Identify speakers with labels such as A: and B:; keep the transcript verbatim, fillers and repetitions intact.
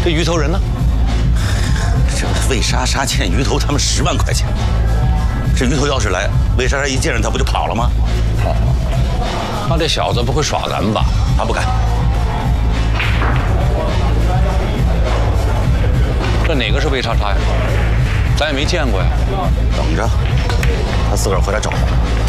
A: 这鱼头人呢？
B: 这魏莎莎欠鱼头他们十万块钱，这鱼头要是来，魏莎莎一见着他不就跑了吗？
A: 哦，那这小子不会耍咱们吧？
B: 他不敢。
A: 这哪个是魏莎莎呀？咱也没见过呀。
B: 等着，他自个儿回来找我。